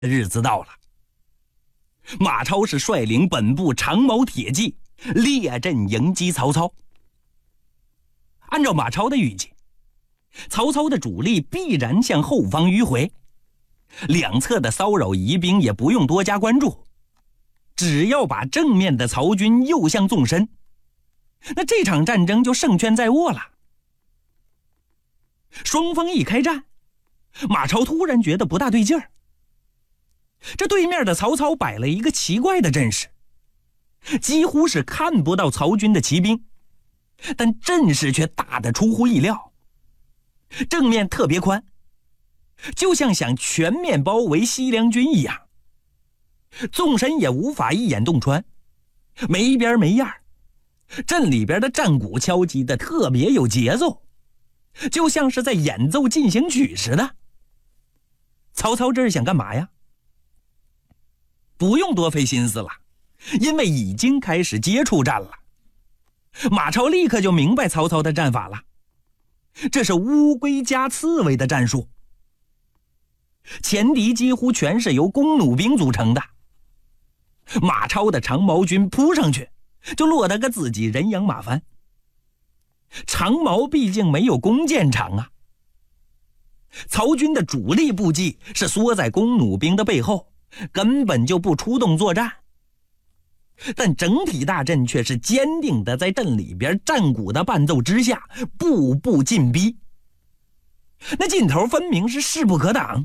日子到了。马超是率领本部长矛铁骑列阵迎击曹操。按照马超的预计，曹操的主力必然向后方迂回，两侧的骚扰疑兵也不用多加关注，只要把正面的曹军诱向纵深，那这场战争就胜券在握了。双方一开战，马超突然觉得不大对劲儿。这对面的曹操摆了一个奇怪的阵势，几乎是看不到曹军的骑兵，但阵势却大得出乎意料。正面特别宽，就像想全面包围西凉军一样，纵深也无法一眼洞穿，没边没样。阵里边的战鼓敲击的特别有节奏，就像是在演奏进行曲似的。曹操这是想干嘛呀？不用多费心思了，因为已经开始接触战了。马超立刻就明白曹操的战法了，这是乌龟加刺猬的战术。前敌几乎全是由弓弩兵组成的，马超的长矛军扑上去就落得个自己人仰马翻。长矛毕竟没有弓箭长啊。曹军的主力部骑是缩在弓弩兵的背后，根本就不出动作战，但整体大阵却是坚定的在阵里边战鼓的伴奏之下步步进逼，那劲头分明是势不可挡。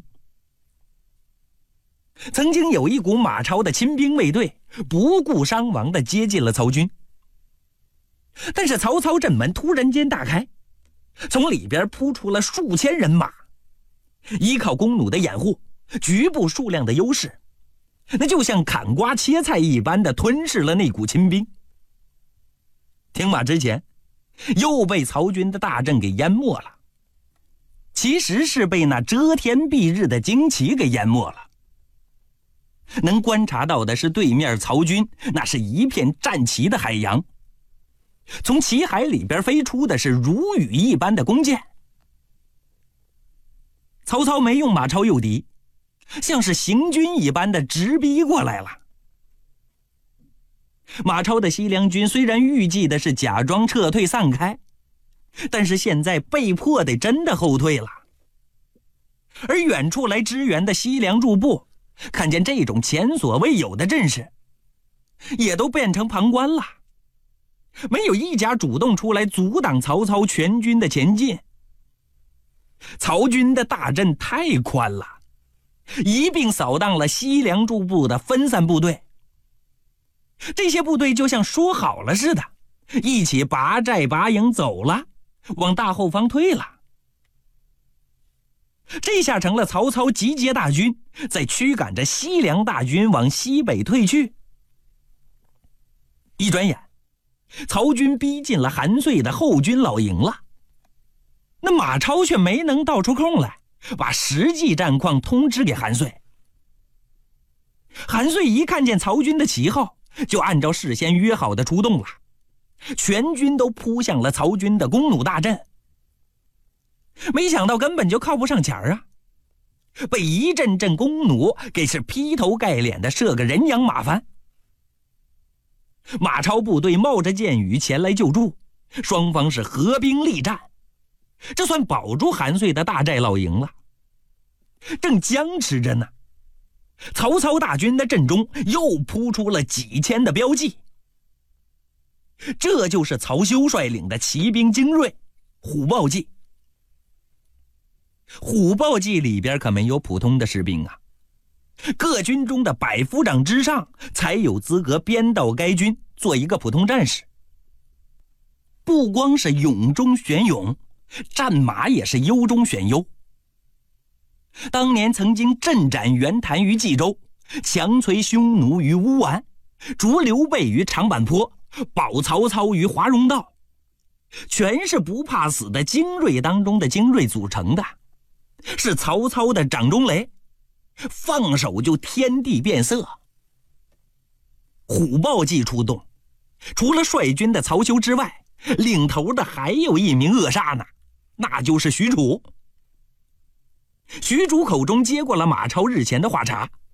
曾经有一股马超的亲兵卫队不顾伤亡的接近了曹军，但是曹操阵门突然间大开，从里边扑出了数千人马，依靠弓弩的掩护，局部数量的优势，那就像砍瓜切菜一般的吞噬了那股亲兵。停马之前，又被曹军的大阵给淹没了，其实是被那遮天蔽日的旌旗给淹没了。能观察到的是对面曹军那是一片战旗的海洋，从旗海里边飞出的是如雨一般的弓箭。曹操没用马超诱敌，像是行军一般的直逼过来了。马超的西凉军虽然预计的是假装撤退散开，但是现在被迫得真的后退了。而远处来支援的西凉诸部看见这种前所未有的阵势，也都变成旁观了，没有一家主动出来阻挡曹操全军的前进。曹军的大阵太宽了，一并扫荡了西凉诸部的分散部队。这些部队就像说好了似的，一起拔寨拔营走了，往大后方退了。这下成了曹操集结大军，在驱赶着西凉大军往西北退去。一转眼，曹军逼近了韩遂的后军老营了。那马超却没能倒出空来，把实际战况通知给韩遂。韩遂一看见曹军的旗号，就按照事先约好的出动了，全军都扑向了曹军的弓弩大阵。没想到根本就靠不上前啊，被一阵阵弓弩给是劈头盖脸的射个人仰马翻。马超部队冒着箭雨前来救助，双方是合兵力战，这算保住韩遂的大寨老营了。正僵持着呢，曹操大军的阵中又扑出了几千的标骑。这就是曹休率领的骑兵精锐虎豹骑。虎豹骑里边可没有普通的士兵啊，各军中的百夫长之上才有资格编到该军做一个普通战士。不光是勇中选勇，战马也是优中选优。当年曾经阵斩袁谭于冀州，强摧匈奴于乌丸，逐刘备于长坂坡，保曹操于华容道，全是不怕死的精锐当中的精锐组成的，是曹操的掌中雷，放手就天地变色。虎豹骑出动，除了率军的曹休之外，领头的还有一名恶煞呢，那就是许褚。许褚口中接过了马超日前的话茬，